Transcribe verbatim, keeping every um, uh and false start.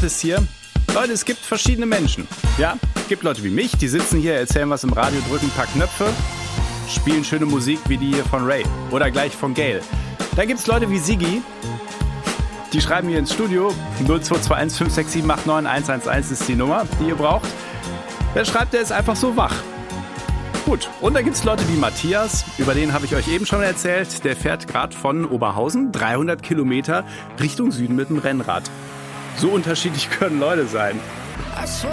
ist hier, Leute, es gibt verschiedene Menschen. Ja, es gibt Leute wie mich, die sitzen hier, erzählen was im Radio, drücken ein paar Knöpfe, spielen schöne Musik wie die hier von Ray oder gleich von Gail. Dann gibt es Leute wie Sigi, die schreiben hier ins Studio, null zwei zwei eins fünf sechs sieben acht neun eins eins eins ist die Nummer, die ihr braucht. Wer schreibt, der ist einfach so wach. Gut, und dann gibt es Leute wie Matthias, über den habe ich euch eben schon erzählt. Der fährt gerade von Oberhausen dreihundert Kilometer Richtung Süden mit dem Rennrad. So unterschiedlich können Leute sein.